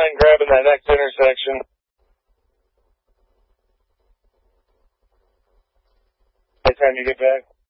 mind grabbing that next intersection. By the time you get back.